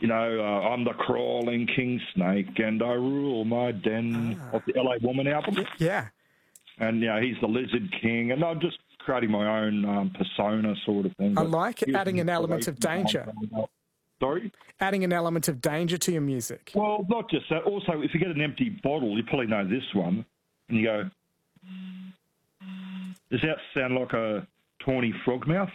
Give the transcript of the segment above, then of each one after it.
I'm the crawling king snake and I rule my den of the LA Woman album. Yeah. And, he's the lizard king. And I'm just creating my own persona sort of thing. I like it, adding an element of danger. Sorry? Adding an element of danger to your music. Well, not just that. Also, if you get an empty bottle, you probably know this one, and you go, does that sound like a tawny frogmouth?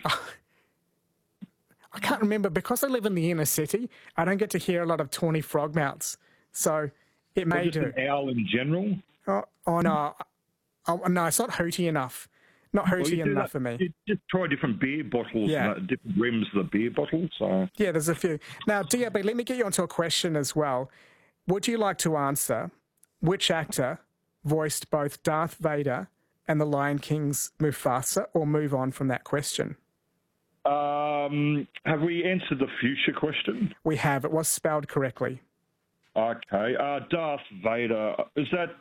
I can't remember. Because I live in the inner city, I don't get to hear a lot of tawny frogmouths. So it may do. An owl in general? Oh no. No, it's not hooty enough. Not hooty enough for me. You just try different beer bottles, different rims of the beer bottle. So yeah, there's a few. Now, DRB, let me get you onto a question as well. Would you like to answer which actor voiced both Darth Vader and the Lion King's Mufasa, or move on from that question? Have we answered the future question? We have. It was spelled correctly. Okay. Darth Vader. Is that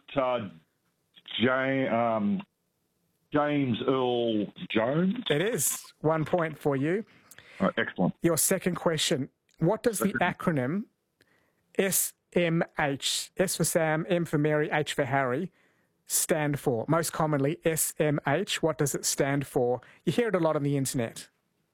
James Earl Jones? It is. 1 point for you. Excellent. Your second question. What does the acronym SMH, S for Sam, M for Mary, H for Harry, stand for? Most commonly, SMH. What does it stand for? You hear it a lot on the internet.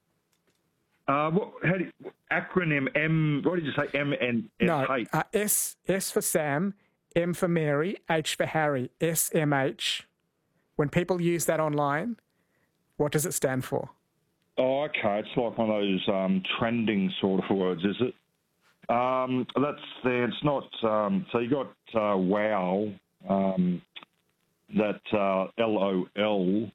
Acronym M, what did you say? M and H? No, S for Sam, M for Mary, H for Harry, SMH. When people use that online, what does it stand for? Oh, okay. It's like one of those trending sort of words, is it? That's there. It's not. So you got wow. That LOL.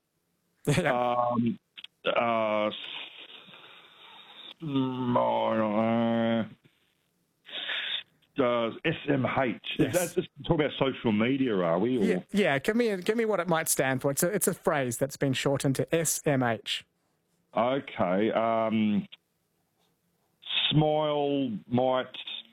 SMH. Yes. Is that just talk about social media, are we? Or? Yeah. Give me what it might stand for. It's a phrase that's been shortened to SMH. Okay. Smile might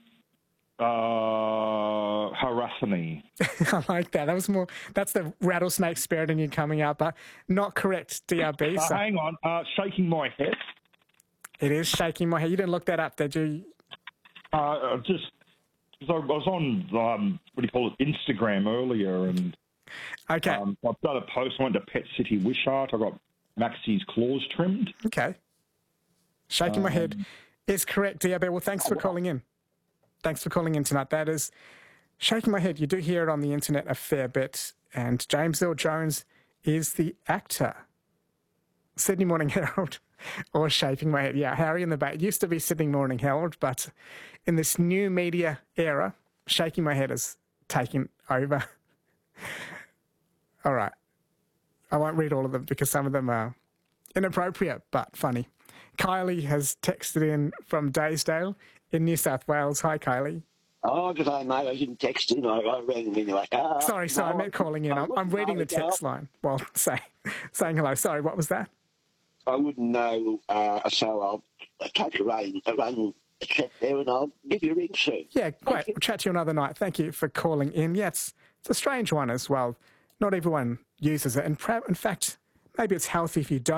harass me. I like that. That's the rattlesnake spirit in you coming out, but not correct, DRB. So. Hang on. Shaking my head. It is shaking my head. You didn't look that up, did you? Just because I was on Instagram earlier, and I've done a post. I went to Pet City Wishart. I got Maxie's claws trimmed. Okay. Shaking my head is correct, DRB. Well, thanks for calling in. Thanks for calling in tonight. That is shaking my head. You do hear it on the internet a fair bit, and James Earl Jones is the actor. Sydney Morning Herald. Or shaking my head. Yeah, Harry in the Bay. It used to be Sydney Morning Herald, but in this new media era, shaking my head is taking over. All right. I won't read all of them because some of them are inappropriate, but funny. Kylie has texted in from Daysdale in New South Wales. Hi, Kylie. Oh, good day, mate. I didn't text in. I rang in like, Sorry, I meant calling in. I'm reading the text line while saying hello. Sorry, what was that? I wouldn't know, so I'll take a run a chat there and I'll give you a ring soon. Yeah, great. We'll chat to you another night. Thank you for calling in. Yeah, it's a strange one as well. Not everyone uses it. And in fact, maybe it's healthy if you don't.